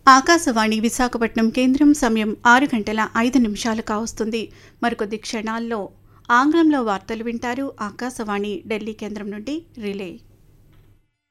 ఆకాశవాణి విశాఖపట్నం కేంద్రం సమయం 6:05 కావస్తుంది. మరికొద్ది క్షణాల్లో ఆంగ్లంలో వార్తలు వింటారు. ఆకాశవాణి ఢిల్లీ కేంద్రం నుండి రిలే.